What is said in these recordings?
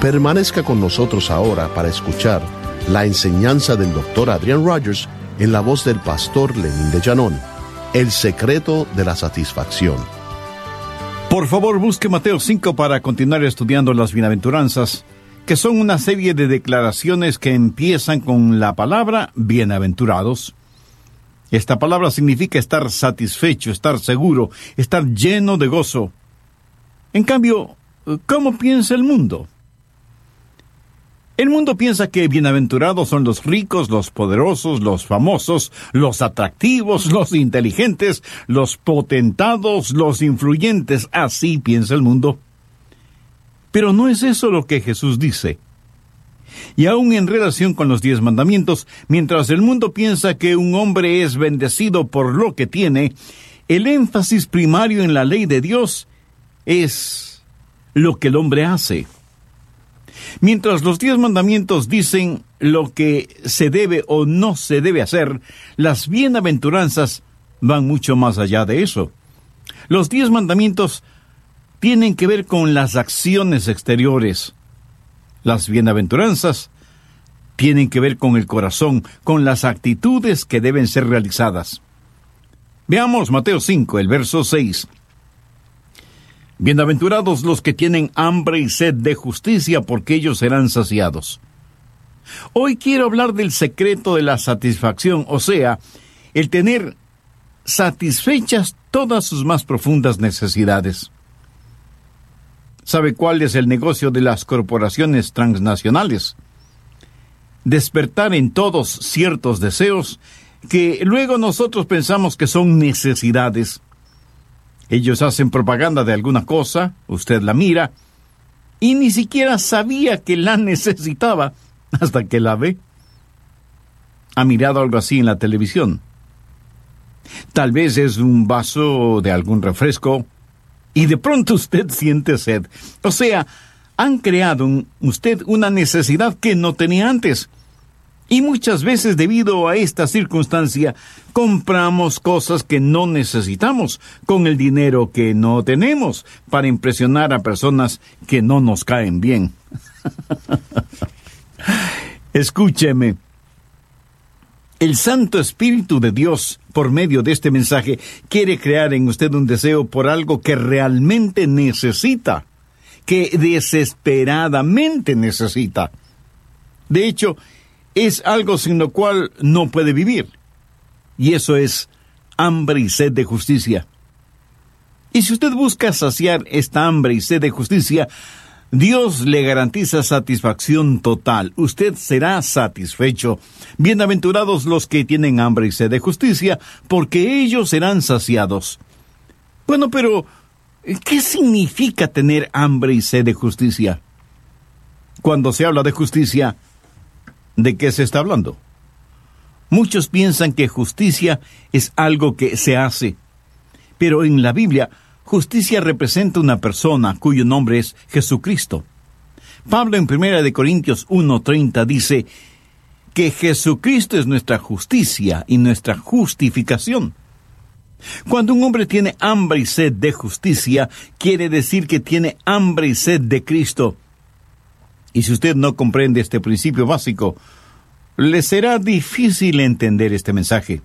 Permanezca con nosotros ahora para escuchar la enseñanza del Dr. Adrian Rogers en la voz del pastor Lenín de Llanón, El secreto de la satisfacción. Por favor, busque Mateo 5 para continuar estudiando las bienaventuranzas, que son una serie de declaraciones que empiezan con la palabra bienaventurados. Esta palabra significa estar satisfecho, estar seguro, estar lleno de gozo. En cambio, ¿cómo piensa el mundo? El mundo piensa que bienaventurados son los ricos, los poderosos, los famosos, los atractivos, los inteligentes, los potentados, los influyentes. Así piensa el mundo. Pero no es eso lo que Jesús dice. Y aún en relación con los 10 mandamientos, mientras el mundo piensa que un hombre es bendecido por lo que tiene, el énfasis primario en la ley de Dios es lo que el hombre hace. Mientras los 10 mandamientos dicen lo que se debe o no se debe hacer, las bienaventuranzas van mucho más allá de eso. Los 10 mandamientos tienen que ver con las acciones exteriores. Las bienaventuranzas tienen que ver con el corazón, con las actitudes que deben ser realizadas. Veamos Mateo 5, el verso 6. Bienaventurados los que tienen hambre y sed de justicia, porque ellos serán saciados. Hoy quiero hablar del secreto de la satisfacción, o sea, el tener satisfechas todas sus más profundas necesidades. ¿Sabe cuál es el negocio de las corporaciones transnacionales? Despertar en todos ciertos deseos que luego nosotros pensamos que son necesidades. Ellos hacen propaganda de alguna cosa, usted la mira, y ni siquiera sabía que la necesitaba hasta que la ve. ¿Ha mirado algo así en la televisión? Tal vez es un vaso de algún refresco, y de pronto usted siente sed. O sea, han creado en usted una necesidad que no tenía antes. Y muchas veces, debido a esta circunstancia, compramos cosas que no necesitamos con el dinero que no tenemos para impresionar a personas que no nos caen bien. Escúcheme. El Santo Espíritu de Dios, por medio de este mensaje, quiere crear en usted un deseo por algo que realmente necesita, que desesperadamente necesita. De hecho, es algo sin lo cual no puede vivir. Y eso es hambre y sed de justicia. Y si usted busca saciar esta hambre y sed de justicia, Dios le garantiza satisfacción total. Usted será satisfecho. Bienaventurados los que tienen hambre y sed de justicia, porque ellos serán saciados. Bueno, pero ¿qué significa tener hambre y sed de justicia? Cuando se habla de justicia, ¿de qué se está hablando? Muchos piensan que justicia es algo que se hace, pero en la Biblia, justicia representa una persona cuyo nombre es Jesucristo. Pablo en 1 Corintios 1:30 dice que Jesucristo es nuestra justicia y nuestra justificación. Cuando un hombre tiene hambre y sed de justicia, quiere decir que tiene hambre y sed de Cristo. Y si usted no comprende este principio básico, le será difícil entender este mensaje.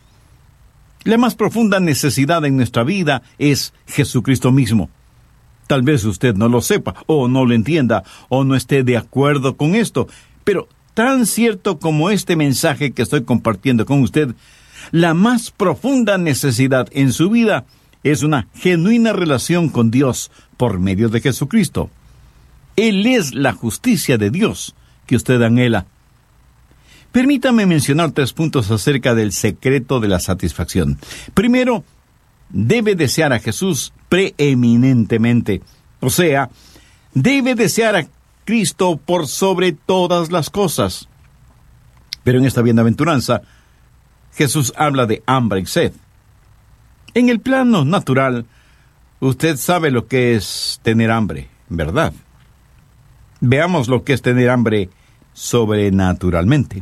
La más profunda necesidad en nuestra vida es Jesucristo mismo. Tal vez usted no lo sepa, o no lo entienda, o no esté de acuerdo con esto, pero tan cierto como este mensaje que estoy compartiendo con usted, la más profunda necesidad en su vida es una genuina relación con Dios por medio de Jesucristo. Él es la justicia de Dios que usted anhela. Permítame mencionar 3 puntos acerca del secreto de la satisfacción. Primero, debe desear a Jesús preeminentemente. O sea, debe desear a Cristo por sobre todas las cosas. Pero en esta bienaventuranza, Jesús habla de hambre y sed. En el plano natural, usted sabe lo que es tener hambre, ¿verdad? Veamos lo que es tener hambre sobrenaturalmente.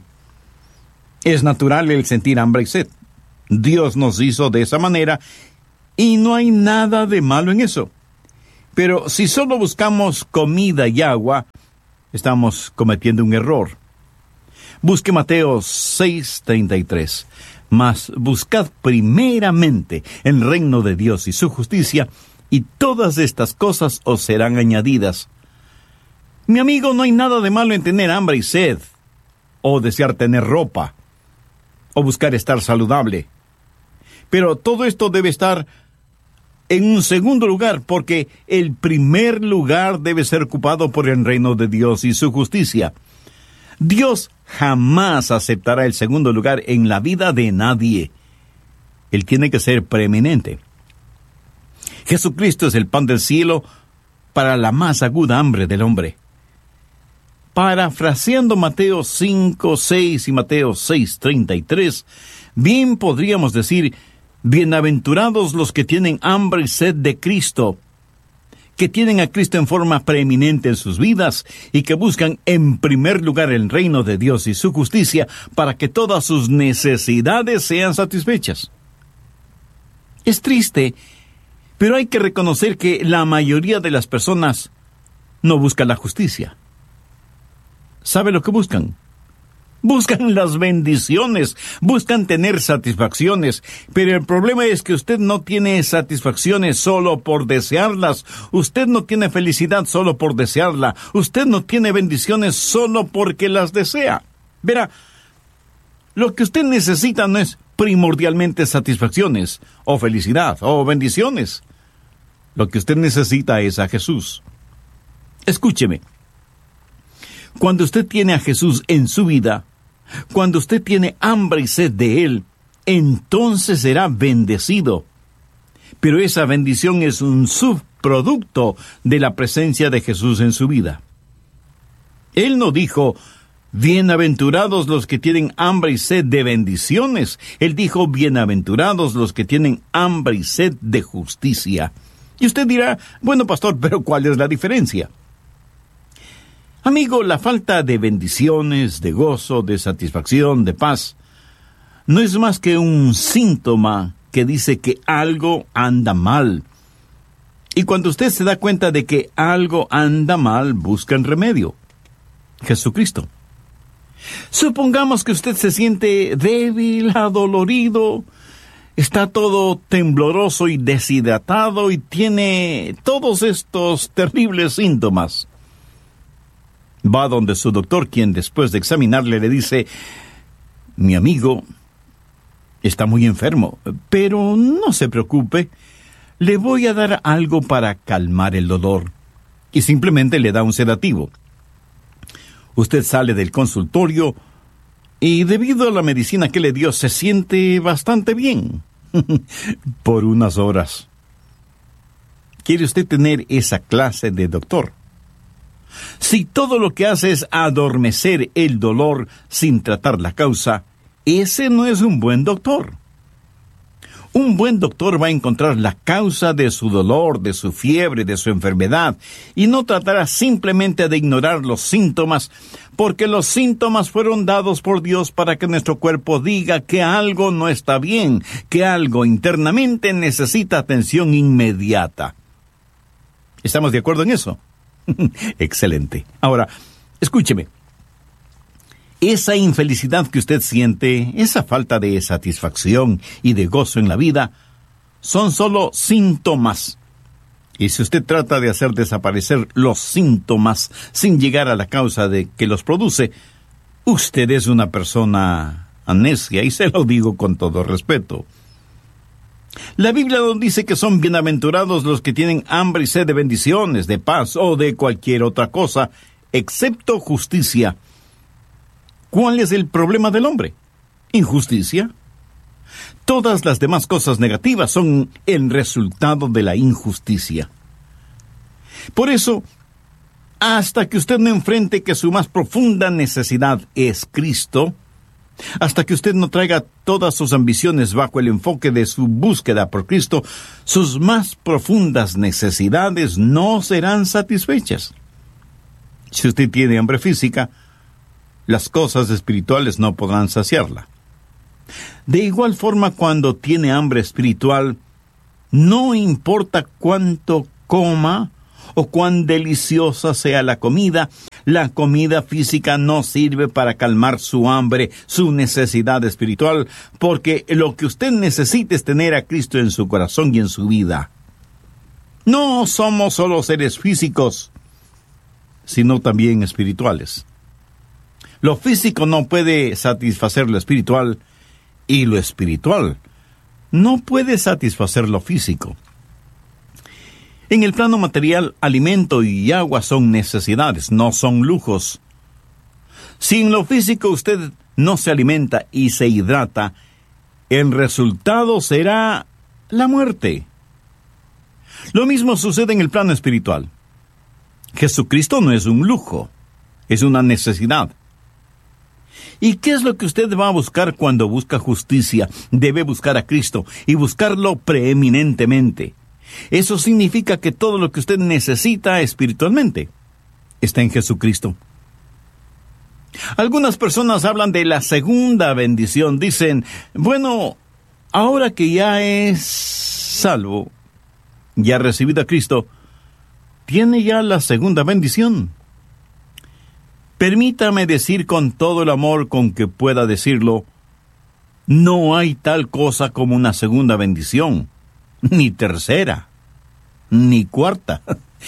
Es natural el sentir hambre y sed. Dios nos hizo de esa manera y no hay nada de malo en eso. Pero si solo buscamos comida y agua, estamos cometiendo un error. Busque Mateo 6:33. Mas buscad primeramente el reino de Dios y su justicia, y todas estas cosas os serán añadidas. Mi amigo, no hay nada de malo en tener hambre y sed, o desear tener ropa, o buscar estar saludable. Pero todo esto debe estar en un segundo lugar, porque el primer lugar debe ser ocupado por el reino de Dios y su justicia. Dios jamás aceptará el segundo lugar en la vida de nadie. Él tiene que ser preeminente. Jesucristo es el pan del cielo para la más aguda hambre del hombre. Parafraseando Mateo 5:6 y Mateo 6:33, bien podríamos decir: bienaventurados los que tienen hambre y sed de Cristo, que tienen a Cristo en forma preeminente en sus vidas y que buscan en primer lugar el reino de Dios y su justicia para que todas sus necesidades sean satisfechas. Es triste, pero hay que reconocer que la mayoría de las personas no buscan la justicia. ¿Sabe lo que buscan? Buscan las bendiciones, buscan tener satisfacciones, pero el problema es que usted no tiene satisfacciones solo por desearlas, usted no tiene felicidad solo por desearla, usted no tiene bendiciones solo porque las desea. Verá, lo que usted necesita no es primordialmente satisfacciones, o felicidad, o bendiciones. Lo que usted necesita es a Jesús. Escúcheme. Cuando usted tiene a Jesús en su vida, cuando usted tiene hambre y sed de Él, entonces será bendecido. Pero esa bendición es un subproducto de la presencia de Jesús en su vida. Él no dijo: bienaventurados los que tienen hambre y sed de bendiciones. Él dijo: bienaventurados los que tienen hambre y sed de justicia. Y usted dirá: bueno, pastor, pero ¿cuál es la diferencia? Amigo, la falta de bendiciones, de gozo, de satisfacción, de paz, no es más que un síntoma que dice que algo anda mal. Y cuando usted se da cuenta de que algo anda mal, busca el remedio: Jesucristo. Supongamos que usted se siente débil, adolorido, está todo tembloroso y deshidratado y tiene todos estos terribles síntomas. Va donde su doctor, quien después de examinarle le dice: mi amigo está muy enfermo, pero no se preocupe, le voy a dar algo para calmar el dolor. Y simplemente le da un sedativo. Usted sale del consultorio y debido a la medicina que le dio se siente bastante bien. Por unas horas. ¿Quiere usted tener esa clase de doctor? Si todo lo que hace es adormecer el dolor sin tratar la causa, ese no es un buen doctor. Un buen doctor va a encontrar la causa de su dolor, de su fiebre, de su enfermedad, y no tratará simplemente de ignorar los síntomas, porque los síntomas fueron dados por Dios para que nuestro cuerpo diga que algo no está bien, que algo internamente necesita atención inmediata. ¿Estamos de acuerdo en eso? Excelente. Ahora, escúcheme. Esa infelicidad que usted siente, esa falta de satisfacción y de gozo en la vida, son solo síntomas. Y si usted trata de hacer desaparecer los síntomas sin llegar a la causa de que los produce, usted es una persona necia, y se lo digo con todo respeto. La Biblia nos dice que son bienaventurados los que tienen hambre y sed de bendiciones, de paz o de cualquier otra cosa, excepto justicia. ¿Cuál es el problema del hombre? ¿Injusticia? Todas las demás cosas negativas son el resultado de la injusticia. Por eso, hasta que usted no enfrente que su más profunda necesidad es Cristo, hasta que usted no traiga todas sus ambiciones bajo el enfoque de su búsqueda por Cristo, sus más profundas necesidades no serán satisfechas. Si usted tiene hambre física, las cosas espirituales no podrán saciarla. De igual forma, cuando tiene hambre espiritual, no importa cuánto coma o cuán deliciosa sea la comida, la comida física no sirve para calmar su hambre, su necesidad espiritual, porque lo que usted necesita es tener a Cristo en su corazón y en su vida. No somos solo seres físicos, sino también espirituales. Lo físico no puede satisfacer lo espiritual, y lo espiritual no puede satisfacer lo físico. En el plano material, alimento y agua son necesidades, no son lujos. Si en lo físico usted no se alimenta y se hidrata, el resultado será la muerte. Lo mismo sucede en el plano espiritual. Jesucristo no es un lujo, es una necesidad. ¿Y qué es lo que usted va a buscar cuando busca justicia? Debe buscar a Cristo y buscarlo preeminentemente. Eso significa que todo lo que usted necesita espiritualmente está en Jesucristo. Algunas personas hablan de la segunda bendición. Dicen, bueno, ahora que ya es salvo, ya ha recibido a Cristo, tiene ya la segunda bendición. Permítame decir con todo el amor con que pueda decirlo, no hay tal cosa como una segunda bendición, ni tercera, ni cuarta.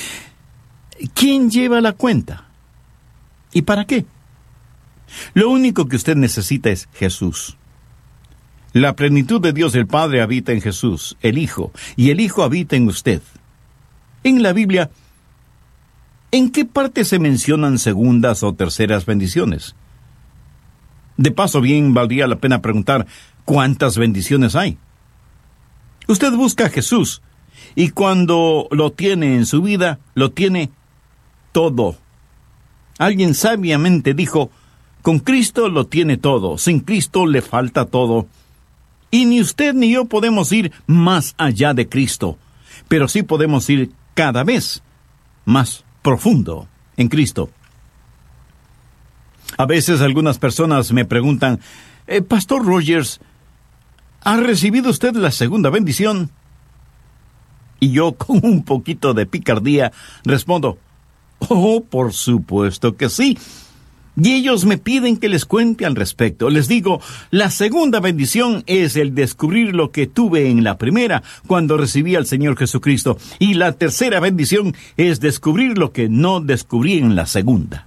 ¿Quién lleva la cuenta? ¿Y para qué? Lo único que usted necesita es Jesús. La plenitud de Dios el Padre habita en Jesús, el Hijo, y el Hijo habita en usted. En la Biblia, ¿en qué parte se mencionan segundas o terceras bendiciones? De paso, bien valdría la pena preguntar, ¿cuántas bendiciones hay? Usted busca a Jesús, y cuando lo tiene en su vida, lo tiene todo. Alguien sabiamente dijo, con Cristo lo tiene todo, sin Cristo le falta todo. Y ni usted ni yo podemos ir más allá de Cristo, pero sí podemos ir cada vez más profundo en Cristo. A veces algunas personas me preguntan, Pastor Rogers, ¿ha recibido usted la segunda bendición? Y yo, con un poquito de picardía, respondo, oh, por supuesto que sí. Y ellos me piden que les cuente al respecto. Les digo, la segunda bendición es el descubrir lo que tuve en la primera, cuando recibí al Señor Jesucristo. Y la tercera bendición es descubrir lo que no descubrí en la segunda.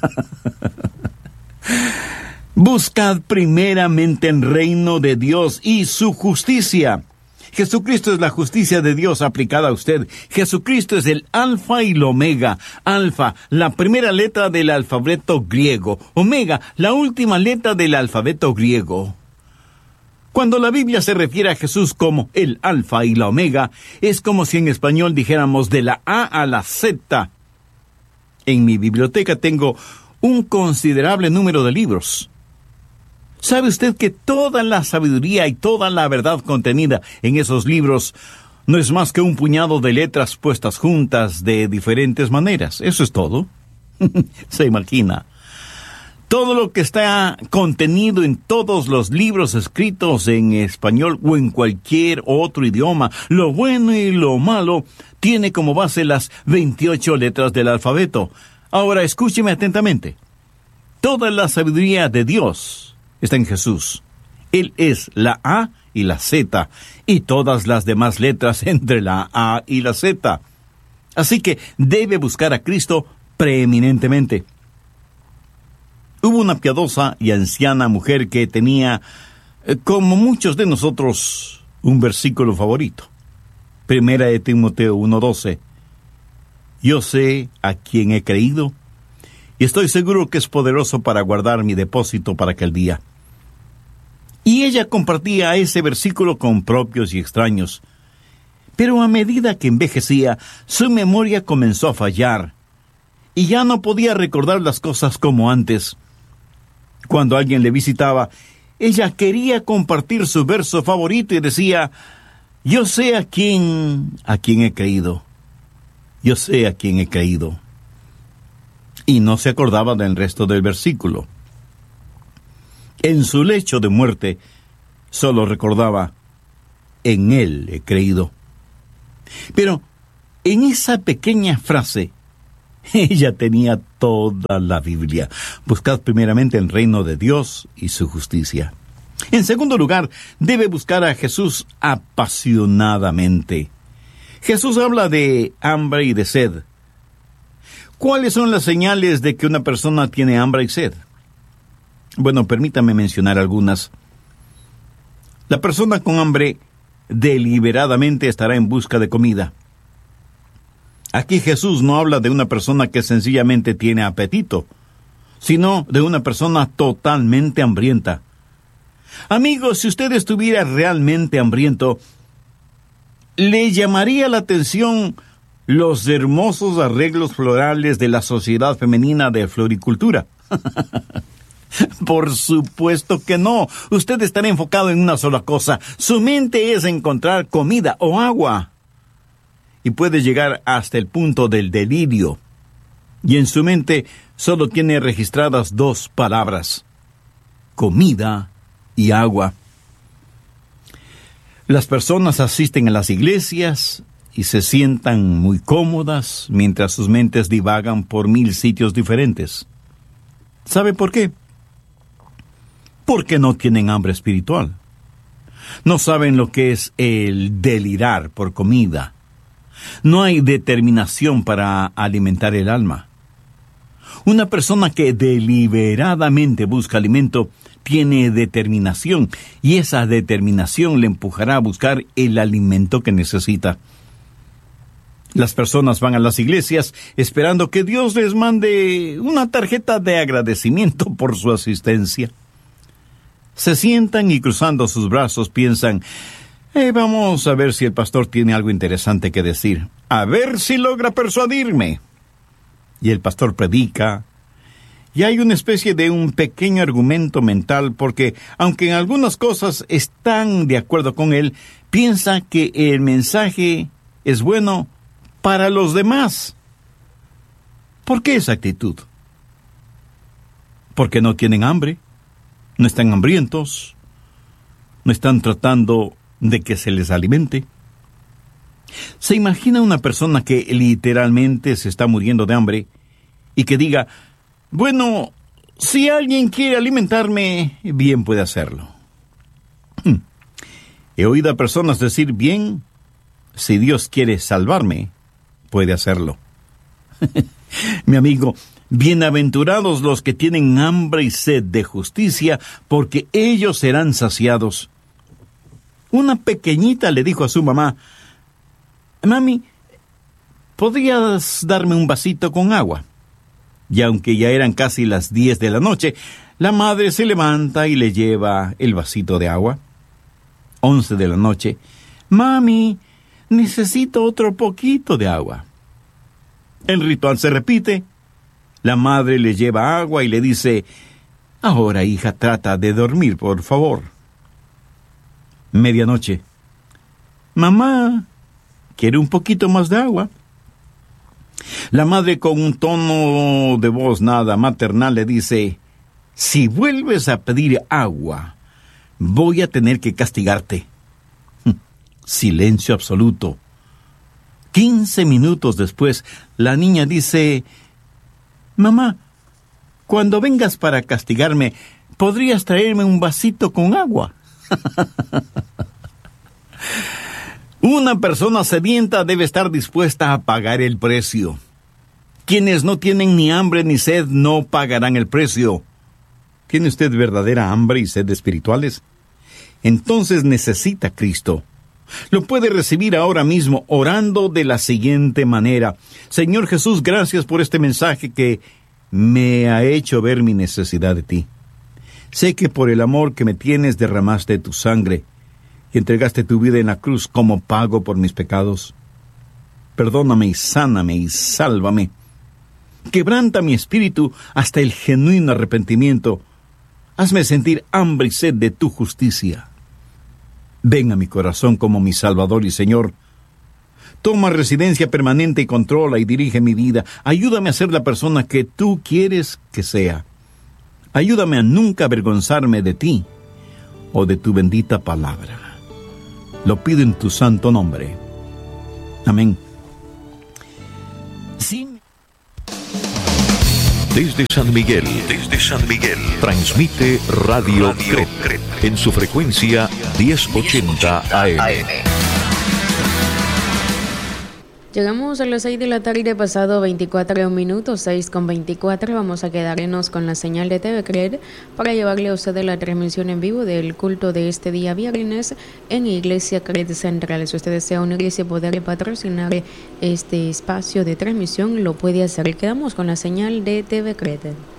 Buscad primeramente el reino de Dios y su justicia. Jesucristo es la justicia de Dios aplicada a usted. Jesucristo es el alfa y el omega. Alfa, la primera letra del alfabeto griego. Omega, la última letra del alfabeto griego. Cuando la Biblia se refiere a Jesús como el alfa y la omega, es como si en español dijéramos de la A a la Z. En mi biblioteca tengo un considerable número de libros. ¿Sabe usted que toda la sabiduría y toda la verdad contenida en esos libros no es más que un puñado de letras puestas juntas de diferentes maneras? Eso es todo. Se imagina. Todo lo que está contenido en todos los libros escritos en español o en cualquier otro idioma, lo bueno y lo malo, tiene como base las 28 letras del alfabeto. Ahora escúcheme atentamente. Toda la sabiduría de Dios está en Jesús. Él es la A y la Z, y todas las demás letras entre la A y la Z. Así que debe buscar a Cristo preeminentemente. Hubo una piadosa y anciana mujer que tenía, como muchos de nosotros, un versículo favorito. Primera de Timoteo 1:12. Yo sé a quién he creído, y estoy seguro que es poderoso para guardar mi depósito para aquel día. Y ella compartía ese versículo con propios y extraños. Pero a medida que envejecía, su memoria comenzó a fallar, y ya no podía recordar las cosas como antes. Cuando alguien le visitaba, ella quería compartir su verso favorito y decía, yo sé a quién he creído. Yo sé a quién he creído. Y no se acordaba del resto del versículo. En su lecho de muerte, solo recordaba, en Él he creído. Pero en esa pequeña frase, Ella tenía toda la Biblia. Buscad primeramente el reino de Dios y su justicia. En segundo lugar, debe buscar a Jesús apasionadamente. Jesús habla de hambre y de sed. ¿Cuáles son las señales de que una persona tiene hambre y sed? Bueno, permítame mencionar algunas. La persona con hambre deliberadamente estará en busca de comida. Aquí Jesús no habla de una persona que sencillamente tiene apetito, sino de una persona totalmente hambrienta. Amigos, si usted estuviera realmente hambriento, le llamaría la atención los hermosos arreglos florales de la Sociedad Femenina de Floricultura. Por supuesto que no. Usted estará enfocado en una sola cosa. Su mente es encontrar comida o agua. Y puede llegar hasta el punto del delirio. Y en su mente solo tiene registradas 2 palabras: comida y agua. Las personas asisten a las iglesias y se sientan muy cómodas mientras sus mentes divagan por 1000 sitios diferentes. ¿Sabe por qué? Porque no tienen hambre espiritual. No saben lo que es el delirar por comida. No hay determinación para alimentar el alma. Una persona que deliberadamente busca alimento tiene determinación, y esa determinación le empujará a buscar el alimento que necesita. Las personas van a las iglesias esperando que Dios les mande una tarjeta de agradecimiento por su asistencia. Se sientan y cruzando sus brazos piensan: vamos a ver si el pastor tiene algo interesante que decir. A ver si logra persuadirme. Y el pastor predica. Y hay una especie de un pequeño argumento mental porque, aunque en algunas cosas están de acuerdo con él, piensa que el mensaje es bueno para los demás. ¿Por qué esa actitud? Porque no tienen hambre, no están hambrientos, no están tratando de que se les alimente. ¿Se imagina una persona que literalmente se está muriendo de hambre y que diga: bueno, si alguien quiere alimentarme, bien puede hacerlo? He oído a personas decir: bien, si Dios quiere salvarme, puede hacerlo. Mi amigo, bienaventurados los que tienen hambre y sed de justicia, porque ellos serán saciados. Una pequeñita le dijo a su mamá: mami, ¿podrías darme un vasito con agua? Y aunque ya eran casi las 10 de la noche, la madre se levanta y le lleva el vasito de agua. 11 de la noche. Mami, necesito otro poquito de agua. El ritual se repite. La madre le lleva agua y le dice: ahora, hija, trata de dormir, por favor. Medianoche. Mamá, ¿quiere un poquito más de agua? La madre, con un tono de voz nada maternal, le dice: si vuelves a pedir agua, voy a tener que castigarte. Silencio absoluto. 15 minutos después, la niña dice: mamá, cuando vengas para castigarme, ¿podrías traerme un vasito con agua? Una persona sedienta debe estar dispuesta a pagar el precio. Quienes no tienen ni hambre ni sed no pagarán el precio. ¿Tiene usted verdadera hambre y sed espirituales? Entonces necesita a Cristo. Lo puede recibir ahora mismo orando de la siguiente manera: Señor Jesús, gracias por este mensaje que me ha hecho ver mi necesidad de ti. Sé que por el amor que me tienes derramaste tu sangre y entregaste tu vida en la cruz como pago por mis pecados. Perdóname y sáname y sálvame. Quebranta mi espíritu hasta el genuino arrepentimiento. Hazme sentir hambre y sed de tu justicia. Ven a mi corazón como mi Salvador y Señor. Toma residencia permanente y controla y dirige mi vida. Ayúdame a ser la persona que tú quieres que sea. Ayúdame a nunca avergonzarme de ti o de tu bendita palabra. Lo pido en tu santo nombre. Amén. Sí. Desde San Miguel, transmite Radio Cret en su frecuencia 1080 AM. Llegamos a las 6 de la tarde, pasado 24 minutos, 6:24. Vamos a quedarnos con la señal de TV Cred para llevarle a usted la transmisión en vivo del culto de este día viernes en Iglesia Cred Central. Si usted desea unirse y poder patrocinar este espacio de transmisión, lo puede hacer. Quedamos con la señal de TV Cred.